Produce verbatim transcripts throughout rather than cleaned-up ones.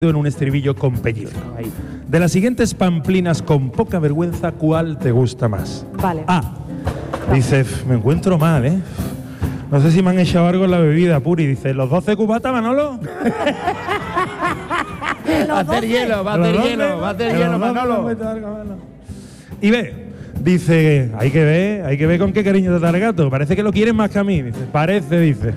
en un estribillo con pellizco. De las siguientes pamplinas con poca vergüenza, ¿cuál te gusta más? Vale. A. Dice, me encuentro mal, ¿eh? No sé si me han echado algo en la bebida, Puri. Dice, ¿los doce cubatas, Manolo? Va a hacer hielo, va a hacer hielo, va a hacer hielo, Manolo. Y B. Dice, hay que ver, hay que ver con qué cariño te da el gato. Parece que lo quieres más que a mí. Dice, parece, dice.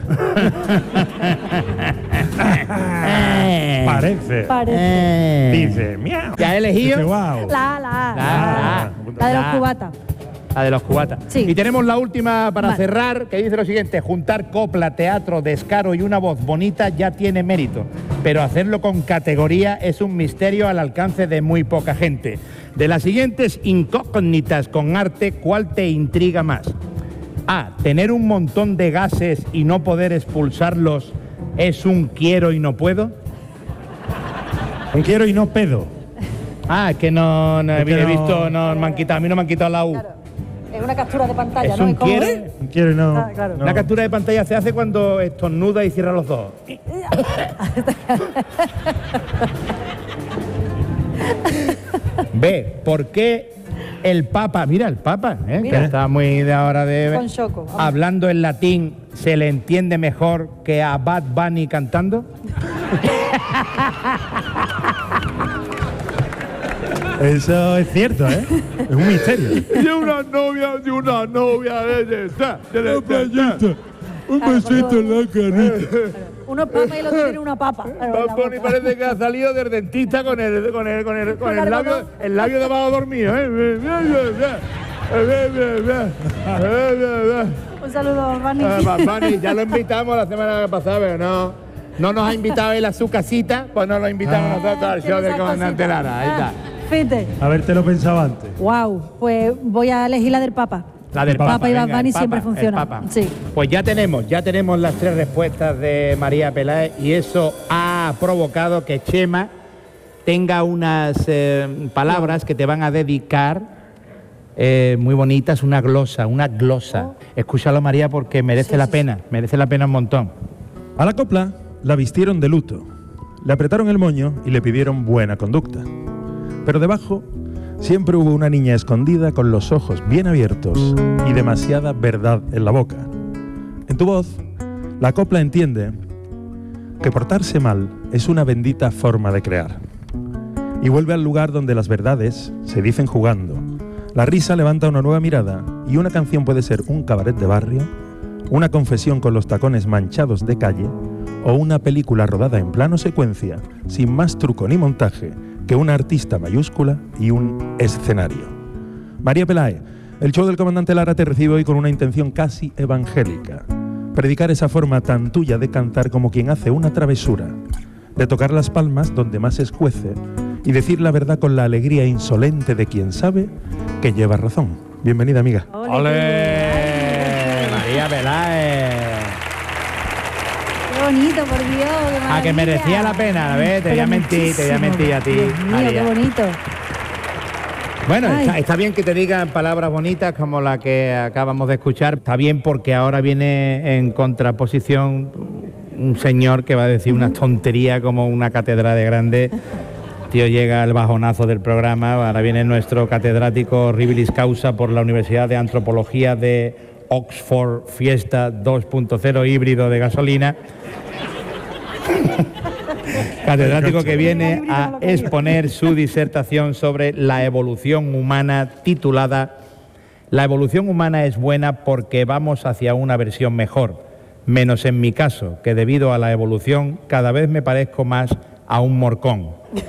Parece. Parece. Dice, miau. ¿Ya he elegido? Dice, wow. La, la. La, la. La de los La. cubatas. La de los cubatas. Sí. Y tenemos la última para Vale. cerrar, que dice lo siguiente: juntar copla, teatro, descaro y una voz bonita ya tiene mérito, pero hacerlo con categoría es un misterio al alcance de muy poca gente. De las siguientes incógnitas con arte, ¿cuál te intriga más? A. Tener un montón de gases y no poder expulsarlos es un quiero y no puedo. Un quiero y no pedo. Ah, es que no, no Es que he no- visto, no me han quitado, a mí no me han quitado la U. Claro. Es una captura de pantalla, Es ¿no? un Es como, quiero. ¿eh? Un quiero y no. Ah, claro. no. Una captura de pantalla se hace cuando estornuda y cierra los ojos. B. ¿Por qué el Papa, mira el Papa, ¿eh? Mira. que está muy de ahora de... Con choco. Vamos. Hablando en latín, ¿se le entiende mejor que a Bad Bunny cantando? Eso es cierto, ¿eh? Es un misterio. De una novia, de una novia de esta, de Un Claro, besito en la carita. Uno es papa y el otro tiene una papa. Claro, en la Bad Bunny boca. parece que ha salido del dentista con el, con el, con el, con Con el labio, algodón. el labio debajo dormido, ¿eh? Un saludo, Vani. Ah, Bad Bunny, ya lo invitamos la semana pasada, pero no, no nos ha invitado él a su casita, pues no lo invitamos Ah. nosotros al show del comandante Lara. Ahí está. Fíjate. Haberte lo pensado antes. Wow, pues voy a elegir la del Papa. La del Papa, Papa, y Bad venga, Bunny el siempre Papa, el funciona. Papa. Sí. Pues ya tenemos, ya tenemos las tres respuestas de María Peláez y eso ha provocado que Chema tenga unas eh, palabras que te van a dedicar eh, muy bonitas, una glosa, una glosa. Oh. Escúchalo, María, porque merece Sí, la sí, pena, merece la pena un montón. A la copla la vistieron de luto, le apretaron el moño y le pidieron buena conducta. Pero debajo siempre hubo una niña escondida con los ojos bien abiertos y demasiada verdad en la boca. En tu voz, la copla entiende que portarse mal es una bendita forma de crear. Y vuelve al lugar donde las verdades se dicen jugando. La risa levanta una nueva mirada y una canción puede ser un cabaret de barrio, una confesión con los tacones manchados de calle o una película rodada en plano secuencia, sin más truco ni montaje que una artista mayúscula y un escenario. María Peláez, el show del comandante Lara te recibe hoy con una intención casi evangélica. Predicar esa forma tan tuya de cantar como quien hace una travesura, de tocar las palmas donde más escuece y decir la verdad con la alegría insolente de quien sabe que lleva razón. Bienvenida, amiga. ¡Ole! María Peláez. Qué bonito, por Dios. Qué A que maravilla. merecía la pena, ¿ves? Te voy a Pero mentir, te voy a muchísimo. mentir a ti, Dios mío, María. qué bonito. Bueno, Ay. está, está bien que te digan palabras bonitas como la que acabamos de escuchar. Está bien porque ahora viene en contraposición un señor que va a decir una tontería como una catedral de grande. Tío, llega el bajonazo del programa. Ahora viene nuestro catedrático Ribilis Causa por la Universidad de Antropología de Oxford, Fiesta dos punto cero híbrido de gasolina. Catedrático que viene a exponer su disertación sobre la evolución humana titulada La evolución humana es buena porque vamos hacia una versión mejor, menos en mi caso, que debido a la evolución cada vez me parezco más a un morcón.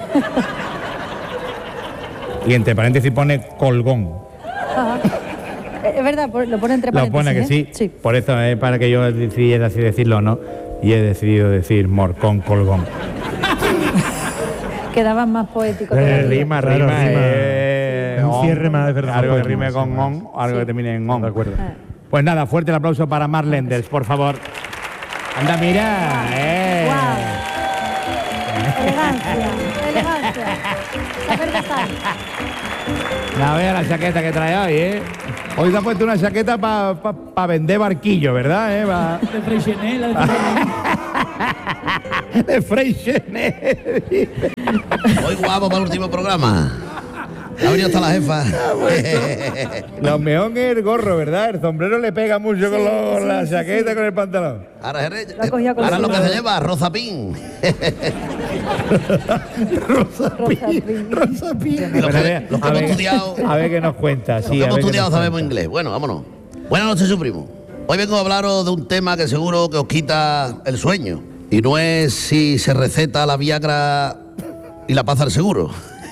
Y entre paréntesis pone colgón. Ajá. Es verdad, por- lo pone entre Lo paréntesis. pone que ¿eh? sí, Sí. por eso es para que yo decidiera así decirlo, ¿no? Y he decidido decir morcón, colgón. Quedaba más poético. Eh, todavía. Rima, Claro, rima. rima. eh, Es un on. cierre más, es verdad, Algo que más rime poético, con sí, on, o algo Sí. que termine en on. De acuerdo. Ah. Pues nada, fuerte el aplauso para Mar Lenders, por favor. Anda, mira. Eh. Guau. Elegancia, elegancia. Saber gastar. La vea la chaqueta que trae hoy, ¿eh? Hoy te ha puesto una chaqueta para pa, pa vender barquillo, ¿verdad? Eh? Pa- De Freixenet, la de Freixenet. De Freixenet. Hoy guapo para el último programa. Ha venido hasta la jefa. Lo mejor es el gorro, ¿verdad? El sombrero le pega mucho Sí, con lo- sí, la sí, chaqueta, sí. con el pantalón. Ahora, es La cogía con ahora su lo que mano. se lleva, rozapín. Rosa Pin, Rosa Pin. Los que- los que hemos estudiado- a ver qué nos cuenta. Los Sí, que a hemos ver qué estudiado nos sabemos cuenta. inglés. Bueno, vámonos. Buenas noches, su primo. Hoy vengo a hablaros de un tema que seguro que os quita el sueño. Y no es si se receta la Viagra y la paz al seguro.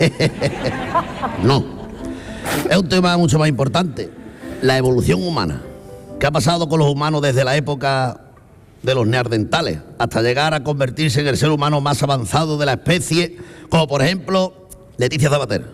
No. Es un tema mucho más importante. La evolución humana. ¿Qué ha pasado con los humanos desde la época de los neandertales hasta llegar a convertirse en el ser humano más avanzado de la especie? Como por ejemplo, Leticia Sabater.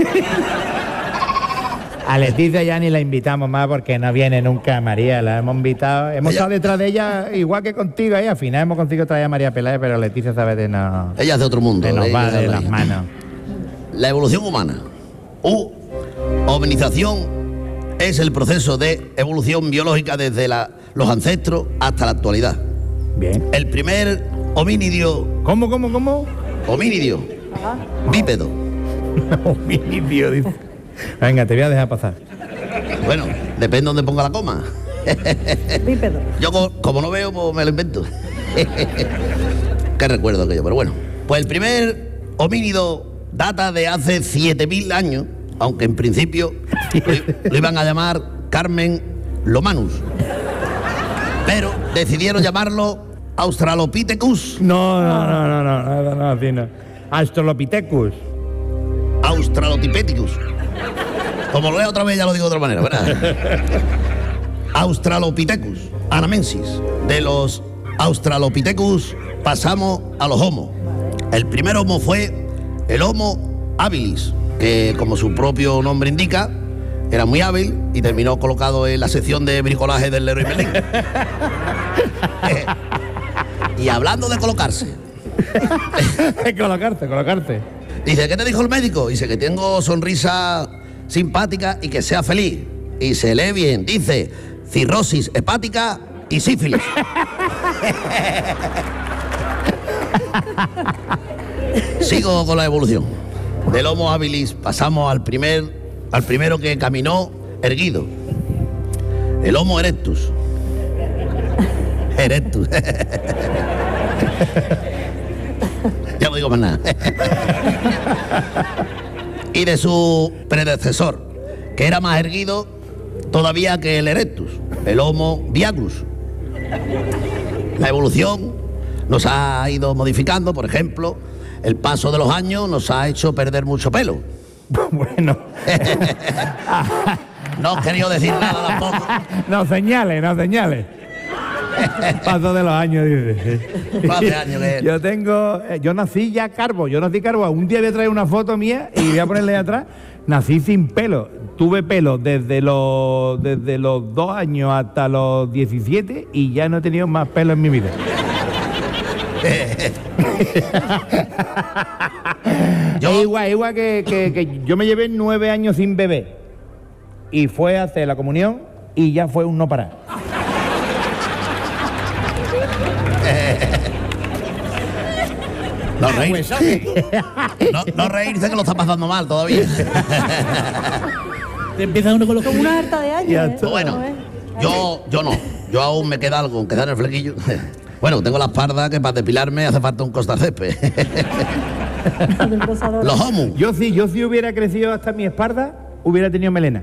A Leticia ya ni la invitamos más porque no viene nunca a María, la hemos invitado. Hemos Ella- estado detrás de ella igual que contigo ahí, al final hemos conseguido traer a María Peláez, pero Leticia Sabete no, Ella es de otro mundo. se nos ella va es de la- las manos. La evolución humana u hominización es el proceso de evolución biológica desde la- los ancestros hasta la actualidad. Bien. El primer homínido, ¿Cómo, cómo, cómo? homínido, bípedo. Homicidio, dice. Venga, te voy a dejar pasar. Bueno, depende donde ponga la coma. Bípedo. Yo co- como no veo, pues me lo invento. Qué recuerdo aquello, pero bueno. Pues el primer homínido data de hace siete mil años, aunque en principio lo, lo iban a llamar Carmen Lomanus. Pero decidieron llamarlo Australopithecus. No, no, no, no, no, no, no, no, así no. Australopithecus. Australopithecus. Como lo leo otra vez, ya lo digo de otra manera, ¿verdad? Australopithecus anamensis. De los Australopithecus pasamos a los Homo. El primer Homo fue el Homo habilis, que como su propio nombre indica, era muy hábil y terminó colocado en la sección de bricolaje del Leroy Merlin. Eh, y hablando de colocarse, colocarte, colocarte. dice, ¿qué te dijo el médico? Dice que tengo sonrisa simpática y que sea feliz. Y se lee bien, dice, cirrosis hepática y sífilis. Sigo con la evolución. Del Homo habilis pasamos al primer, al primero que caminó erguido. El Homo erectus. Erectus. Ya no digo más nada. Y de su predecesor, que era más erguido todavía que el erectus, el Homo viagrus. La evolución nos ha ido modificando, por ejemplo, el paso de los años nos ha hecho perder mucho pelo. Bueno. No os quería decir nada tampoco. No señales, no señales. Paso de los años, dice. Hace años que- Yo tengo. eh, Yo nací ya calvo. Yo nací calvo. Un día voy a traer una foto mía y voy a ponerle ahí atrás. Nací sin pelo. Tuve pelo desde los, desde los dos años hasta los diecisiete y ya no he tenido más pelo en mi vida. Yo- Es igual, igual que, que- que yo me llevé nueve años sin bebé y fue a hacer la comunión y ya fue un no parar. No reírse. No, no reírse que lo está pasando mal todavía. Te empieza uno con los Con una harta de años. Ya ¿eh? está. Bueno, ¿No ves? yo, yo no. Yo aún me queda algo, queda en el flequillo. Bueno, tengo la espalda que para depilarme hace falta un costacésped. Del rosador. Los homo. Yo sí, yo si hubiera crecido hasta mi espalda, hubiera tenido melena.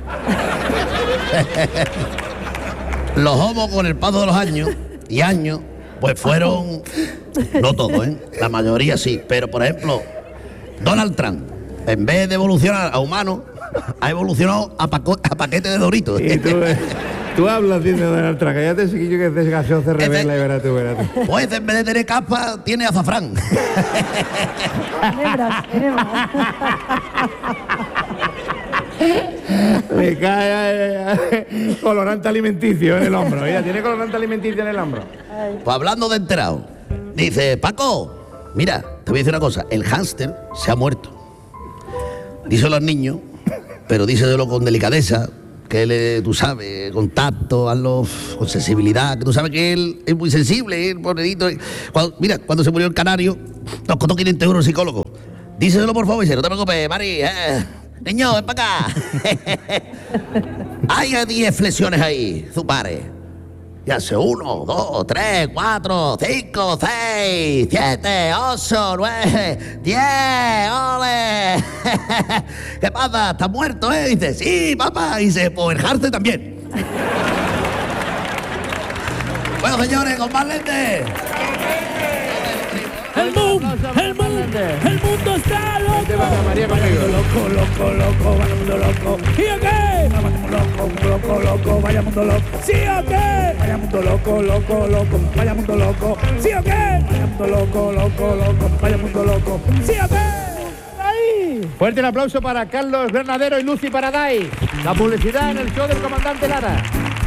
Los homos con el paso de los años y años, pues fueron, no todos, ¿eh? La mayoría sí, pero por ejemplo, Donald Trump, en vez de evolucionar a humano, ha evolucionado a, paco- a paquete de Doritos. Y tú, eh, tú hablas diciendo Donald Trump, cállate chiquillo que ese gaseoso se revela y verás tú, verás tú. Pues en vez de tener capa, tiene azafrán. Hebras, hebras. Le cae eh, colorante alimenticio en el hombro. Mira, tiene colorante alimenticio en el hombro. Pues hablando de enterado, dice, Paco, mira, te voy a decir una cosa, el hámster se ha muerto. Díselo al niño, pero díselo con delicadeza, que él, tú sabes, contacto, hazlo con sensibilidad, que tú sabes que él es muy sensible, él, pobrecito. Cuando, mira, cuando se murió el canario, nos costó quinientos euros el psicólogo. Díselo por favor, dice, no te preocupes, Mari, eh. Niño, ven para acá. Hay diez flexiones ahí, Zupare. Y hace uno, dos, tres, cuatro, cinco, seis, siete, ocho, nueve, diez, ole. ¿Qué pasa? ¿Estás muerto, eh? Y dice, sí, papá. Y dice, pues el Jarce también. Bueno, señores, con más lentes. El mundo, el mundo, el mundo está loco. María Vaya loco, loco, loco, vaya mundo loco. ¿Sí o qué? Vaya mundo loco, loco, loco, vaya mundo loco. ¿Sí o qué? Vaya mundo loco, loco, loco, vaya mundo loco. ¿Sí o qué? Vaya mundo loco, loco, loco, vaya mundo loco. ¿Sí o qué? Ahí. Fuerte el aplauso para Carlos Granadero y Lucy Paradise. La publicidad en el show del comandante Lara.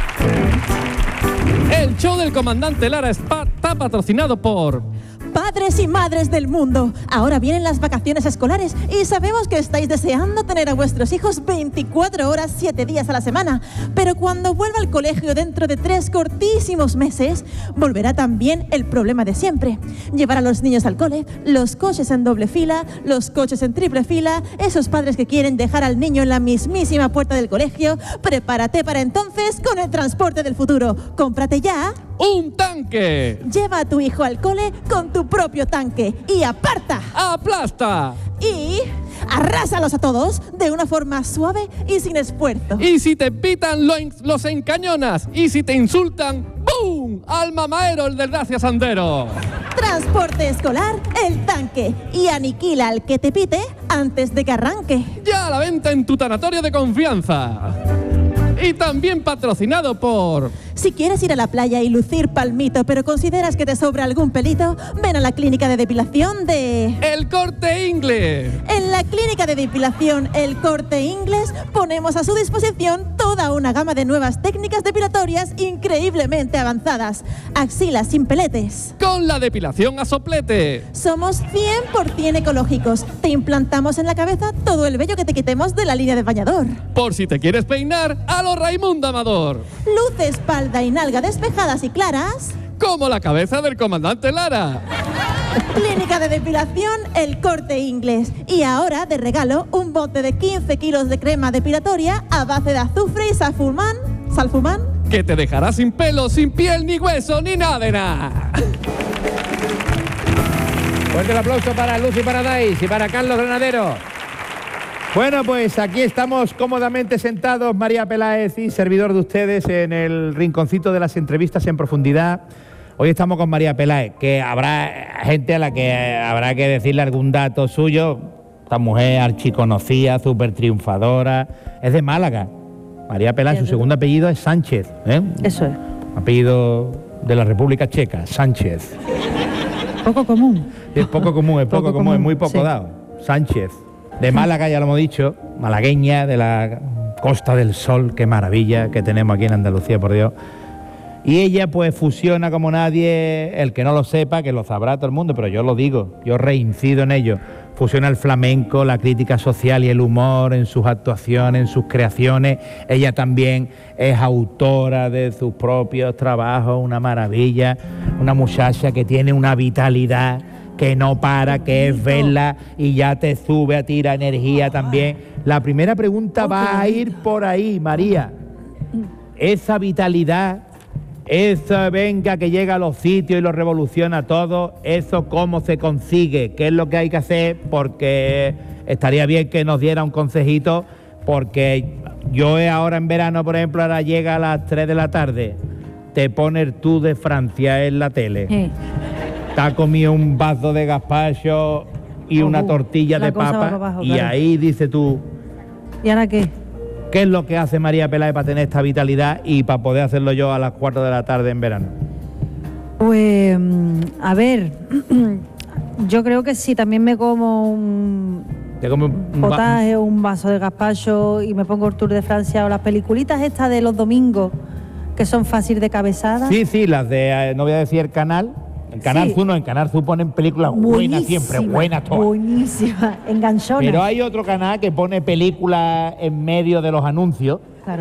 El show del comandante Lara está patrocinado por... Padres y madres del mundo, ahora vienen las vacaciones escolares y sabemos que estáis deseando tener a vuestros hijos veinticuatro horas, siete días a la semana. Pero cuando vuelva al colegio dentro de tres cortísimos meses, volverá también el problema de siempre. Llevar a los niños al cole, los coches en doble fila, los coches en triple fila, esos padres que quieren dejar al niño en la mismísima puerta del colegio. Prepárate para entonces con el transporte del futuro. Cómprate ya... ¡un tanque! Lleva a tu hijo al cole con tu propio tanque y aparta. ¡Aplasta! Y arrásalos a todos de una forma suave y sin esfuerzo. Y si te pitan, lo en- los encañonas. Y si te insultan, ¡bum! ¡Al mamaero, el desgracia Sandero! Transporte escolar, el tanque. Y aniquila al que te pite antes de que arranque. Ya a la venta en tu tanatorio de confianza. Y también patrocinado por... Si quieres ir a la playa y lucir palmito, pero consideras que te sobra algún pelito, ven a la clínica de depilación de... El Corte Inglés. En la clínica de depilación El Corte Inglés ponemos a su disposición toda una gama de nuevas técnicas depilatorias increíblemente avanzadas. Axilas sin peletes. Con la depilación a soplete. Somos cien por ciento ecológicos. Te implantamos en la cabeza todo el vello que te quitemos de la línea de bañador. Por si te quieres peinar, a lo Raimundo Amador. Luz, espalda y nalga despejadas y claras. Como la cabeza del comandante Lara. Clínica de depilación El Corte Inglés. Y ahora, de regalo, un bote de quince kilos de crema depilatoria a base de azufre y salfumán. ¿Salfumán? Que te dejará sin pelo, sin piel, ni hueso, ni nada de nada. Fuerte el aplauso para Lucy Paradise y para Carlos Granadero. Bueno, pues aquí estamos cómodamente sentados, María Peláez y servidor de ustedes, en el rinconcito de las entrevistas en profundidad. Hoy estamos con María Peláez, que habrá gente a la que habrá que decirle algún dato suyo. Esta mujer archiconocida, súper triunfadora, es de Málaga. María Peláez, su segundo apellido es Sánchez, ¿eh? Eso es. Apellido de la República Checa, Sánchez. Poco común. Es poco común, es poco, Poco común, común, es muy poco sí. dado. Sánchez. De Málaga, ya lo hemos dicho, malagueña, de la Costa del Sol, qué maravilla que tenemos aquí en Andalucía, por Dios. Y ella pues fusiona como nadie, el que no lo sepa, que lo sabrá todo el mundo, pero yo lo digo, yo reincido en ello. Fusiona el flamenco, la crítica social y el humor en sus actuaciones, en sus creaciones. Ella también es autora de sus propios trabajos, una maravilla, una muchacha que tiene una vitalidad que no para, que es verla y ya te sube a ti la energía también. La primera pregunta va a ir por ahí, María. Esa vitalidad, esa venga que llega a los sitios y lo revoluciona todo, ¿eso cómo se consigue? ¿Qué es lo que hay que hacer? Porque estaría bien que nos diera un consejito, porque yo ahora en verano, por ejemplo, ahora llega a las tres de la tarde, te pone el Tour de Francia en la tele. Sí. Te ha comido un vaso de gazpacho y una Uh, tortilla la de cosa va papa para abajo, y claro. ahí dices tú, ¿Y ahora qué? ¿qué es lo que hace María Peláez para tener esta vitalidad y para poder hacerlo yo a las cuatro de la tarde en verano? Pues, mm, a ver, yo creo que si también me como un Te comes un va- potaje o un vaso de gazpacho y me pongo el Tour de Francia o las peliculitas estas de los domingos, que son fácil de cabezada. Sí, sí, las de, eh, no voy a decir el canal, en Canal Sí. Sur no, en Canal Sur ponen películas buenas siempre, Buenísima, buenas todas. Buenísima, enganchona. Pero hay otro canal que pone películas en medio de los anuncios Claro.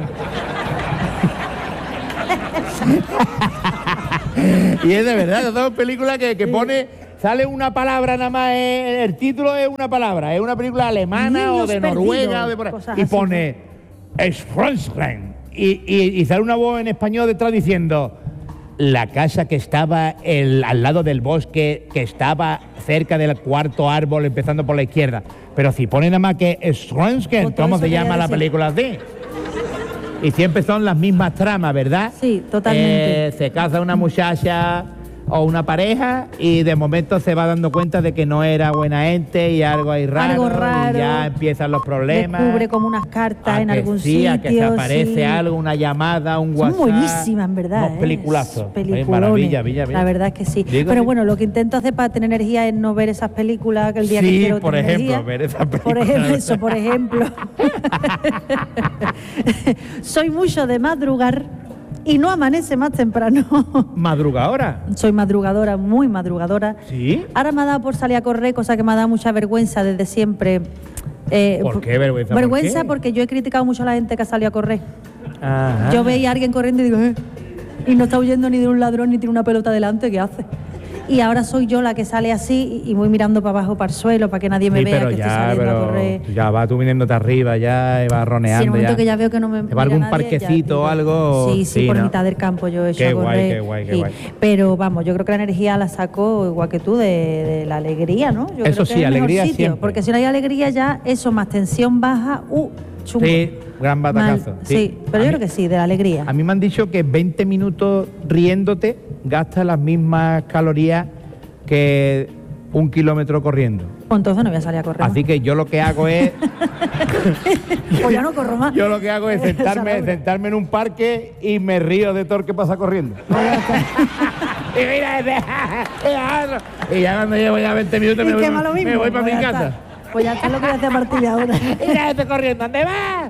Y es de verdad, es una película que, que pone, sale una palabra nada más, eh, el título es una palabra, es una película alemana Niños o de perdidos, Noruega o de por ahí, cosas y así, pone Schwanzgren y, y, y sale una voz en español detrás diciendo la casa que estaba el, al lado del bosque, que estaba cerca del cuarto árbol empezando por la izquierda. Pero si pone nada más que Schwanzgren, O todo ¿cómo eso se llama quería la decir. película así? Y siempre son las mismas tramas, ¿verdad? Sí, totalmente. Eh, se casa una muchacha o una pareja y de momento se va dando cuenta de que no era buena gente y algo ahí raro. Algo raro. Y ya empiezan los problemas. Descubre como unas cartas A en que algún sí, sitio. a que se aparece sí. algo, una llamada, un Son WhatsApp. buenísimas, en verdad. Unos ¿eh? peliculazos. Ay, Peliculones. maravilla, maravilla, maravilla. La verdad es que sí. Digo, Pero sí. bueno, lo que intento hacer para tener energía es no ver esas películas que el día Sí, que quiero por tener ejemplo, energía. ver esas Por películas. ejemplo, eso, por ejemplo. Soy mucho de madrugar y no amanece más temprano. Madrugadora. Soy madrugadora, muy madrugadora. ¿Sí? Ahora me ha dado por salir a correr, cosa que me ha dado mucha vergüenza desde siempre. Eh, ¿Por qué vergüenza? ¿Por Vergüenza qué? porque yo he criticado mucho a la gente que ha salido a correr. Ajá. Yo veía a alguien corriendo y digo, eh, y no está huyendo ni de un ladrón ni tiene una pelota delante, ¿qué hace? Y ahora soy yo la que sale así y voy mirando para abajo, para el suelo, para que nadie me Sí, vea pero que ya, estoy saliendo pero a correr. ya va tú viniéndote arriba, ya y vas Si en roneando. el momento ya. que ya veo que no me ¿Te va mira algún nadie, ya parquecito digo, o algo? Sí, sí, Sí, por ¿no? mitad del campo yo he hecho Qué a guay, correr. qué guay, qué sí. guay. Pero vamos, yo creo que la energía la saco igual que tú de, de la alegría, ¿no? Yo Eso creo que sí, es el mejor alegría sitio, siempre. porque si no hay alegría ya, eso más tensión baja, uh, chungo. Sí, gran batacazo. Mal. Sí, pero A yo mí- creo que sí, de la alegría. A mí me han dicho que veinte minutos riéndote gasta las mismas calorías que un kilómetro corriendo. Pues entonces no voy a salir a correr. Así que yo lo que hago es Pues ya no corro más. yo lo que hago es sentarme, Esa Laura. sentarme en un parque y me río de todo el que pasa corriendo. y mira ese, y ya cuando llevo ya veinte minutos me ¿Y voy, qué más lo mismo? me voy para Pues mi ya casa. está. Pues ya está lo que voy a hacer a partir de ahora. Mira este corriendo, ¿dónde vas?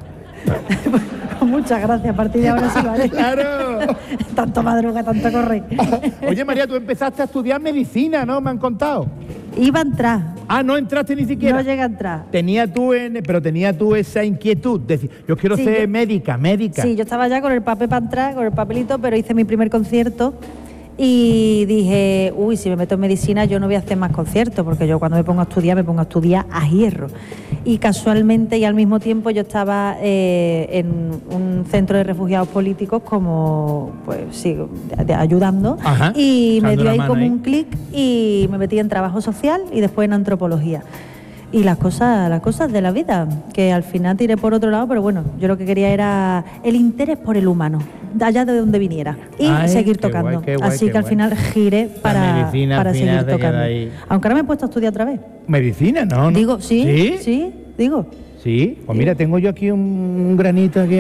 Muchas gracias, a partir de ahora sí, ¿vale? Claro. Tanto madruga, tanto corre. Oye María, tú empezaste a estudiar medicina, ¿no? Me han contado. Iba a entrar, Ah, no entraste ni siquiera. no llegué a entrar. Tenía tú, en, pero tenía tú esa inquietud, decir, yo quiero Sí, ser yo- médica, médica. Sí, yo estaba ya con el papel para entrar, con el papelito, pero hice mi primer concierto y dije, uy, si me meto en medicina yo no voy a hacer más conciertos, porque yo cuando me pongo a estudiar, me pongo a estudiar a hierro. Y casualmente y al mismo tiempo yo estaba eh, en un centro de refugiados políticos como, pues sí, de- de- ayudando. Ajá, Y me echando dio una ahí mano como ahí. un clic y me metí en trabajo social y después en antropología. Y las cosas, las cosas de la vida, que al final tiré por otro lado, pero bueno, yo lo que quería era el interés por el humano, de allá de donde viniera, y Ay, seguir qué tocando. guay, qué guay, Así qué que al guay. final giré para, medicina al para final seguir te queda tocando. ahí. Aunque ahora me he puesto a estudiar otra vez. Medicina, ¿no? no. Digo, sí, ¿Sí? sí, digo. Sí. Pues mira, tengo yo aquí un, un granito aquí.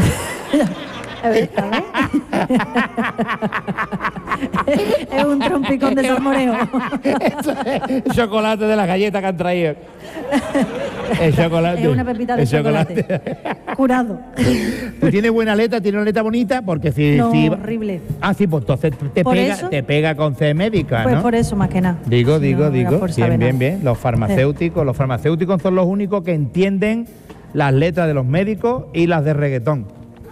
A ver, a ver. Es un trompicón de salmoreo. El chocolate de las galletas que han traído. El chocolate. Es una pepita de el chocolate. Curado. Tú tienes buena letra, tienes una letra bonita, porque si... No, si- horrible. Ah, sí, pues entonces te ¿Por pega, eso? te pega con C médica, Pues ¿no? por eso, más que nada. Digo, Si digo, no, era digo. por Bien, saber bien, nada. bien. Los farmacéuticos, los farmacéuticos son los únicos que entienden las letras de los médicos y las de reggaetón.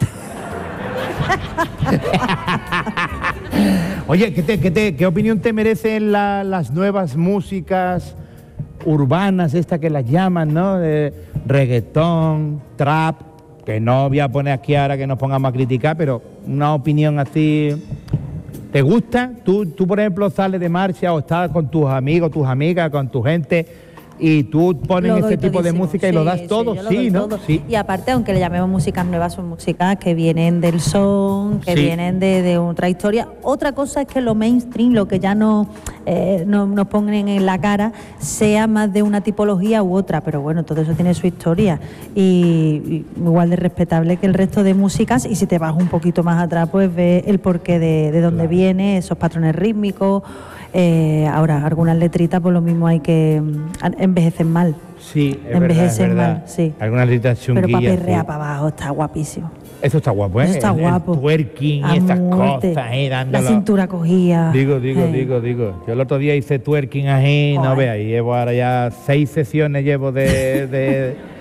Oye, ¿qué, te- qué te- qué opinión te merecen la- las nuevas músicas urbanas, estas que las llaman, ¿no? De reggaetón, trap, que no voy a poner aquí ahora que nos pongamos a criticar, pero una opinión así. ¿Te gusta? Tú, tú, por ejemplo, sales de marcha o estás con tus amigos, tus amigas, con tu gente y tú pones Lo ese doy tipo de todísimo. música y Sí, lo das sí, todo, yo lo sí, doy ¿no? todo. Sí. Y aparte, aunque le llamemos músicas nuevas, son músicas que vienen del son, que Sí. vienen de, de otra historia. Otra cosa es que lo mainstream, lo que ya no, eh, no- nos ponen en la cara, sea más de una tipología u otra. Pero bueno, todo eso tiene su historia. Y, y igual de respetable que el resto de músicas. Y si te vas un poquito más atrás, pues ves el porqué de, de dónde viene, esos patrones rítmicos. Eh, ahora, algunas letritas, por lo mismo hay que mm, envejecen mal. Sí, es Envejece verdad, es verdad. mal, sí. Algunas letras Pero para chunguillas. perrear sí. para abajo está guapísimo. Eso está guapo, ¿eh? Eso está El- el guapo. twerking A y esas muerte. cosas, ¿eh? La Dándolo. cintura cogía. Digo, digo, Eh. digo, digo. Yo el otro día hice twerking ahí, no Joder. veas, y llevo ahora ya seis sesiones llevo de, de,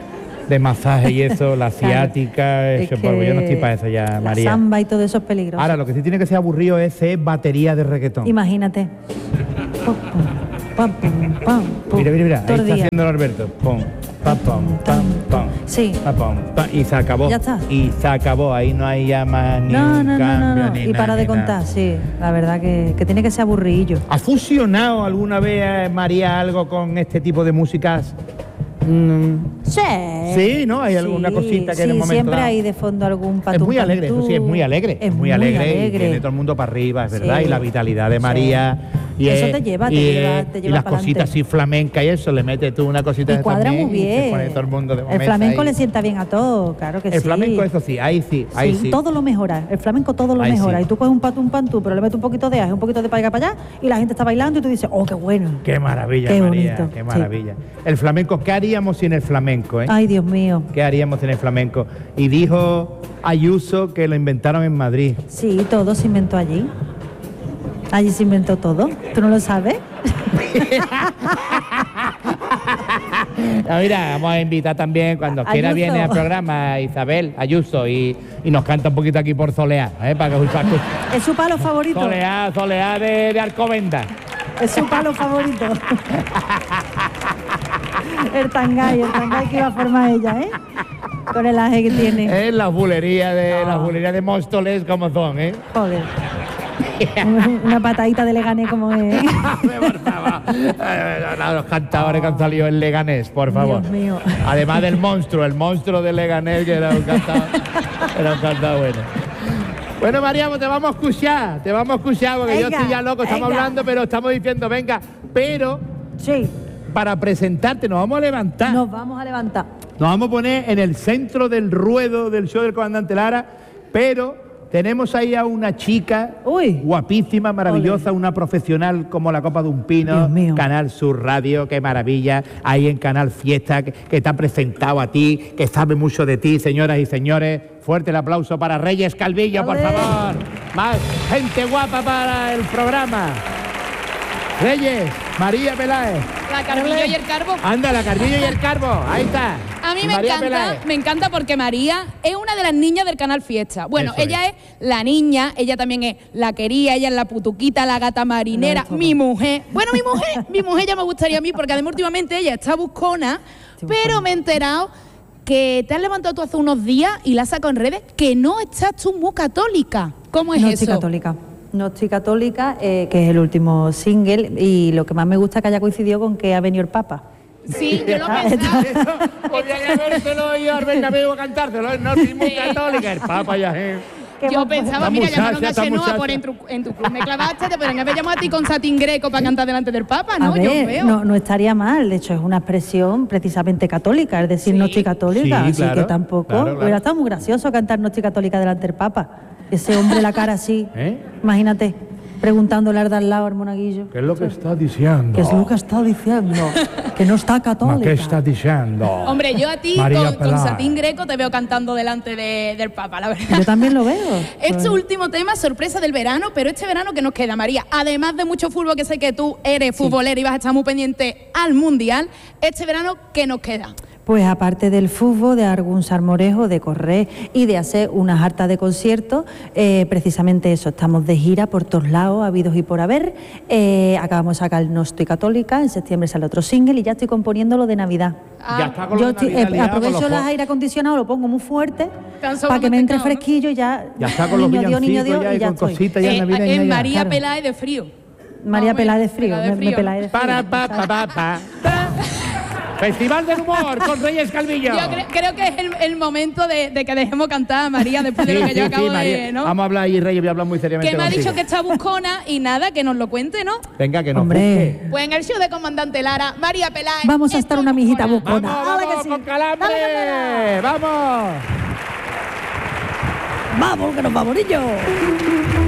de masaje y eso, la Claro. asiática, Es eso, porque yo no estoy para eso ya, La María. samba y todo eso es peligroso. Ahora, lo que sí tiene que ser aburrido es ser batería de reggaetón. Imagínate. Pum, pum, pum, pum, pum, Mira, mira, mira, todo ahí el está día. haciendo Alberto. Pum, pam, pam, pam, pam. Sí. Pam, pam, pam, y se acabó. Ya está. Y se acabó, ahí no hay ya más ni No, un no, no, cambio, no, no. ni Y nada, para de ni nada. contar, sí. La verdad que, que tiene que ser aburridillo. ¿Ha fusionado alguna vez, eh, María, algo con este tipo de músicas? Mm, Sí. Sí, ¿no? Hay alguna cosita que sí, en el momento siempre dado- hay de fondo algún es patú. muy alegre, eso sí, es muy alegre. Es muy alegre, y tiene todo el mundo para arriba, es verdad. Sí. Y la vitalidad de Sí. María. Y Eso es- te lleva, te y lleva- es- te Y lleva las pa'lante. cositas así flamencas y eso, le metes tú una cosita Y de cuadra también muy y bien. se pone todo el mundo de El momento flamenco ahí. le sienta bien a todo, claro que El sí. flamenco, eso sí, ahí sí, ahí sí. Todo lo mejora, el flamenco todo lo Ahí mejora. sí. Y tú coges un patú, un pantú, pero le metes un poquito de aje, un poquito de paiga para allá, y la gente está bailando y tú dices, oh, qué bueno. Qué maravilla, Qué María, bonito, qué sí. maravilla. El flamenco, ¿qué haríamos sin el flamenco, eh? Ay, Dios mío. ¿Qué haríamos sin el flamenco? Y dijo Ayuso que lo inventaron en Madrid. Sí, todo se inventó allí. Allí se inventó todo. ¿Tú no lo sabes? Ah, mira, vamos a invitar también, cuando quiera Ayuso. viene al programa Isabel Ayuso y, y nos canta un poquito aquí por Soleá, ¿eh? Para que para que- Es su palo favorito. Soleá, Soleá de, de Alcobendas. Es su palo favorito. El tangay, el tangay que iba a formar ella, ¿eh? Con el aje que tiene. Es la bulería de No. las bulerías de Móstoles como son, ¿eh? Joder. Una patadita de Leganés como es. Por favor. Eh, Los cantadores que han salido en Leganés, por favor. Dios mío. Además del monstruo, el monstruo de Leganés, que era un cantador, era un cantador bueno. Bueno, María, pues te vamos a escuchar, te vamos a escuchar, porque yo Venga, estoy ya loco, estamos venga. hablando, pero estamos diciendo, venga, pero Sí, para presentarte nos vamos a levantar. nos vamos a levantar. Nos vamos a poner en el centro del ruedo del show del comandante Lara, pero tenemos ahí a una chica Uy. guapísima, maravillosa, una profesional como la copa de un pino, Dios mío. Canal Sur Radio, qué maravilla, ahí en Canal Fiesta, que, que te ha presentado a ti, que sabe mucho de ti, señoras y señores. Fuerte el aplauso para Reyes Calvillo, por ¡Ole! favor. Más gente guapa para el programa. Reyes, María Peláez. La Carvillo y el Carbo. Anda, la Carvillo y el Carbo, ahí está. A mí Y me María encanta, Peláez. me encanta porque María es una de las niñas del canal Fiesta. Bueno, Eso ella es. la niña, ella también es la quería, ella es la putuquita, la gata marinera, No, esto no. mi mujer. Bueno, mi mujer, mi mujer ya me gustaría a mí porque además últimamente ella está buscona, pero me he enterado que te has levantado tú hace unos días y la has sacado en redes que no estás tú muy católica. ¿Cómo es No eso? estoy católica. No estoy católica, eh, que es el último single, y lo que más me gusta es que haya coincidido con que ha venido el Papa. Sí, yo lo pensaba. Podría habérselo ido al Bernabéu a cantárselo, no soy muy católica, el Papa ya es. ¿Qué Yo más- pensaba, Esta mira, muchacha, llamaron a esta Chenoa muchacha. por en tu, en tu club me clavaste, te podrían haber llamado a ti con satín greco para cantar delante del Papa, ¿no? A Yo ver, veo. no, no estaría mal, de hecho es una expresión precisamente católica, es decir, no Sí. estoy católica, Sí, así claro, que tampoco. claro, claro. Hubiera estado muy gracioso cantar no estoy católica delante del Papa. Ese hombre la cara así, ¿Eh? imagínate, preguntándole al de al lado al monaguillo. ¿Qué es lo que está diciendo? ¿Qué es lo que está diciendo? Que no está Ma, católica. ¿Qué está diciendo? Hombre, yo a ti María con, con Peláez. satín greco te veo cantando delante de- del Papa, la verdad. Yo también lo veo. Este último tema, sorpresa del verano, pero este verano que nos queda, María, además de mucho fútbol, que sé que tú eres futbolera y vas a estar muy pendiente al Mundial, este verano, ¿qué nos queda? Pues aparte del fútbol, de algún salmorejo, de correr y de hacer unas hartas de conciertos, eh, precisamente eso, estamos de gira por todos lados, habidos y por haber. Eh, acabamos de sacar No Estoy Católica, en septiembre sale otro single y ya estoy componiendo lo de Navidad. Ya está con Yo los estoy- Navidad eh, liado, aprovecho con los los fo- aire acondicionados, lo pongo muy fuerte Tan solo para que me entre mantecado, ¿no? fresquillo y ya. Ya está con los niño Dios, niño villancicos Dios, ya y y ya con estoy. cositas ya Eh, navideñas es ya. María claro. Peláez de frío. María Vamos, Peláez de frío, Peláez de me, me frío. Peláez de frío. Para, pa, pa, pa, pa, pa. Festival del Humor con Reyes Calvillo. Yo cre- creo que es el, el momento de, de que dejemos cantar a María después de Sí, lo que sí, yo sí, acabo María. de... ¿no? Vamos a hablar ahí, Reyes, voy a hablar muy seriamente Que me ha contigo. dicho que está buscona y nada, que nos lo cuente, ¿no? Venga, que nos Hombre. busque. Pues en el show de Comandante Lara, María Peláez... Vamos a estoy estar una mijita buscona. buscona. ¡Vamos, ¡Hala vamos, que sí! con calambre! ¡Dale, candela! ¡Vamos! ¡Vamos, que nos vamos, niños!